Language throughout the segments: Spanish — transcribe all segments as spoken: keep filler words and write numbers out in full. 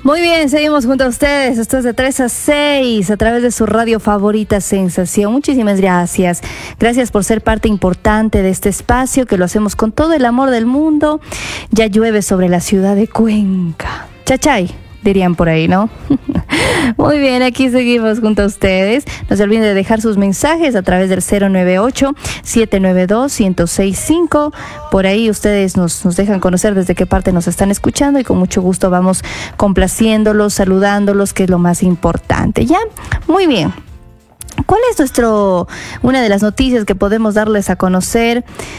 Muy bien, seguimos junto a ustedes. Esto es de tres a seis a través de su radio favorita Sensación. Muchísimas gracias. Gracias por ser parte importante de este espacio que lo hacemos con todo el amor del mundo. Ya llueve sobre la ciudad de Cuenca. Chachay, dirían por ahí, ¿no? Muy bien, aquí seguimos junto a ustedes. No se olviden de dejar sus mensajes a través del cero nueve ocho, siete nueve dos, uno cero seis cinco. Por ahí ustedes nos, nos dejan conocer desde qué parte nos están escuchando y con mucho gusto vamos complaciéndolos, saludándolos, que es lo más importante. ¿Ya? Muy bien. ¿Cuál es nuestro, una de las noticias que podemos darles a conocer?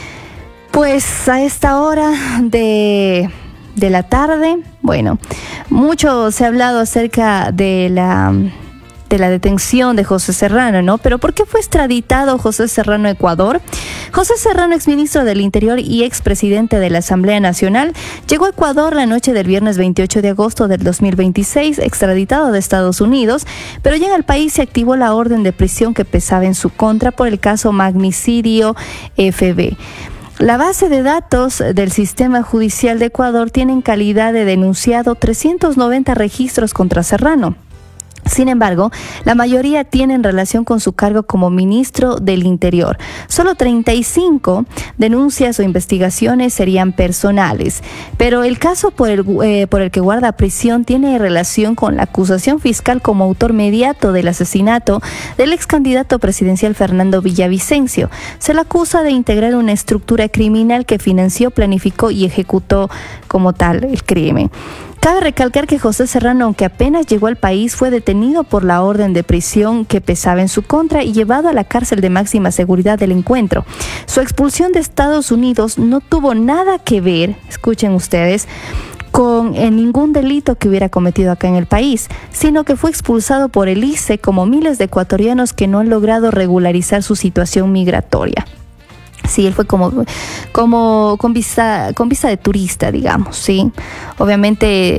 Pues a esta hora de... de la tarde, bueno, mucho se ha hablado acerca de la, de la detención de José Serrano, ¿no? Pero ¿por qué fue extraditado José Serrano a Ecuador? José Serrano, exministro del Interior y expresidente de la Asamblea Nacional, llegó a Ecuador la noche del viernes veintiocho de agosto del dos mil veintiséis, extraditado de Estados Unidos, pero ya en el país se activó la orden de prisión que pesaba en su contra por el caso Magnicidio F B. La base de datos del Sistema Judicial de Ecuador tiene en calidad de denunciado trescientos noventa registros contra Serrano. Sin embargo, la mayoría tienen relación con su cargo como ministro del Interior. Solo treinta y cinco denuncias o investigaciones serían personales, pero el caso por el, eh, por el que guarda prisión tiene relación con la acusación fiscal como autor mediato del asesinato del ex candidato presidencial Fernando Villavicencio. Se le acusa de integrar una estructura criminal que financió, planificó y ejecutó como tal el crimen. Cabe recalcar que José Serrano, aunque apenas llegó al país, fue detenido por la orden de prisión que pesaba en su contra y llevado a la cárcel de máxima seguridad del Encuentro. Su expulsión de Estados Unidos no tuvo nada que ver, escuchen ustedes, con eh, ningún delito que hubiera cometido acá en el país, sino que fue expulsado por el I C E como miles de ecuatorianos que no han logrado regularizar su situación migratoria. Sí, él fue como, como con visa, con visa de turista, digamos, sí. Obviamente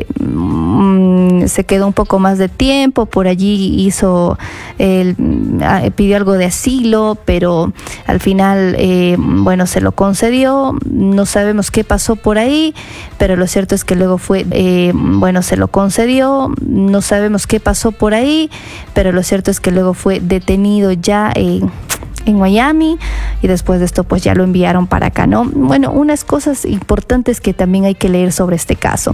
mmm, se quedó un poco más de tiempo, por allí hizo, eh, pidió algo de asilo, pero al final, eh, bueno, se lo concedió. No sabemos qué pasó por ahí, pero lo cierto es que luego fue, eh, bueno, se lo concedió. No sabemos qué pasó por ahí, pero lo cierto es que luego fue detenido ya en... Eh, en Miami, y después de esto pues ya lo enviaron para acá, ¿no? Bueno, unas cosas importantes que también hay que leer sobre este caso.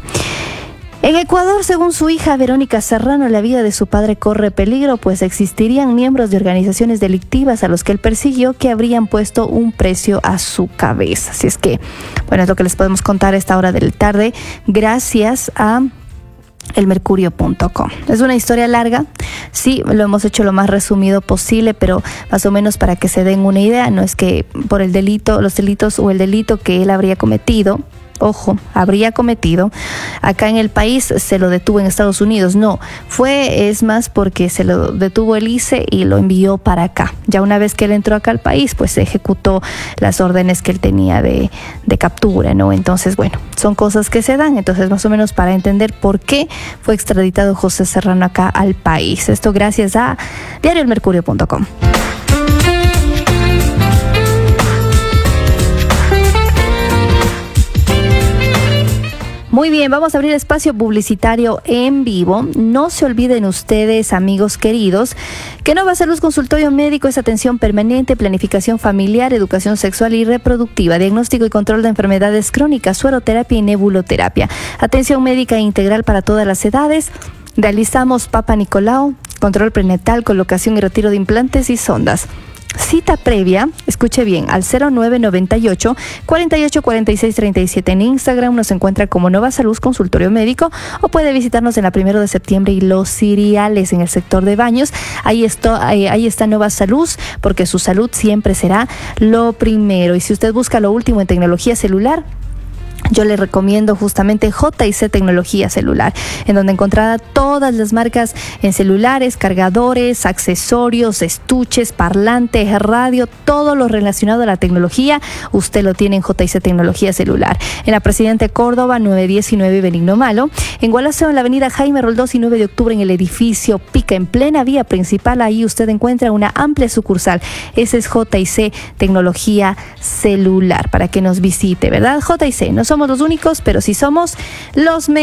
En Ecuador, según su hija Verónica Serrano, la vida de su padre corre peligro, pues existirían miembros de organizaciones delictivas a los que él persiguió que habrían puesto un precio a su cabeza. Así es que, bueno, es lo que les podemos contar a esta hora de la tarde, gracias a el mercurio punto com. Es una historia larga, sí, lo hemos hecho lo más resumido posible, pero más o menos para que se den una idea. No es que por el delito, los delitos o el delito que él habría cometido, ojo, habría cometido, acá en el país se lo detuvo en Estados Unidos. No, fue, es más porque se lo detuvo el I C E y lo envió para acá. Ya una vez que él entró acá al país, pues se ejecutó las órdenes que él tenía de, de captura, ¿no? Entonces, bueno, son cosas que se dan. Entonces, más o menos para entender por qué fue extraditado José Serrano acá al país. Esto gracias a diario el mercurio punto com. Muy bien, vamos a abrir espacio publicitario en vivo. No se olviden ustedes, amigos queridos, que Nova Salud Consultorio Médico es atención permanente, planificación familiar, educación sexual y reproductiva, diagnóstico y control de enfermedades crónicas, sueroterapia y nebuloterapia. Atención médica integral para todas las edades. Realizamos Papa Nicolau, control prenatal, colocación y retiro de implantes y sondas. Cita previa, escuche bien, al cero nueve noventa y ocho, cuarenta y ocho, cuarenta y seis, treinta y siete. En Instagram nos encuentra como Nova Salud Consultorio Médico, o puede visitarnos en la primero de septiembre y Los Ciriales en el sector de Baños. Ahí está, ahí, ahí está Nova Salud, porque su salud siempre será lo primero. Y si usted busca lo último en tecnología celular, yo le recomiendo justamente J y C Tecnología Celular, en donde encontrará todas las marcas en celulares, cargadores, accesorios, estuches, parlantes, radio, todo lo relacionado a la tecnología, usted lo tiene en J y C Tecnología Celular. En la Presidente Córdoba, nueve diecinueve Benigno Malo. En Gualaceo, en la avenida Jaime Roldós y nueve de octubre, en el edificio Pica, en plena vía principal. Ahí usted encuentra una amplia sucursal. Ese es J y C Tecnología Celular, para que nos visite, ¿verdad? J y C, no somos los únicos, pero sí somos los mejores.